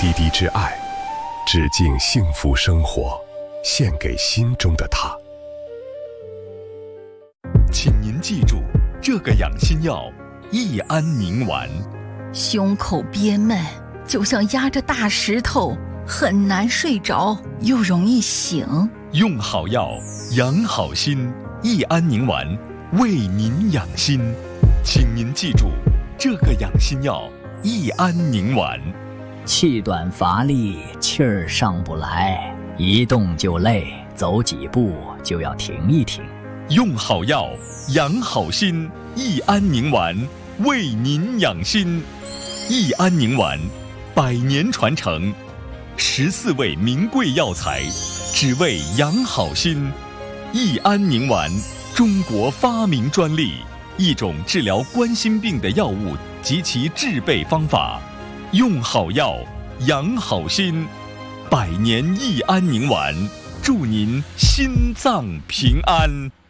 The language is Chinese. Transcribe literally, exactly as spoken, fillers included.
滴滴之爱，致敬幸福生活，献给心中的他。 请您记住，这个养心药益安宁丸。 胸口憋闷，就像压着大石头，很难睡着，又容易醒。 用好药，养好心，益安宁丸为您养心。请您记住，这个养心药益安宁丸。 气短乏力，气儿上不来，一动就累，走几步就要停一停。 用好药，养好心，益安宁丸为您养心。益安宁丸，百年传承，十四味名贵药材，只为养好心。益安宁丸，中国发明专利，一种治疗冠心病的药物及其制备方法。用好药，养好心，百年益安宁丸，祝您心脏平安。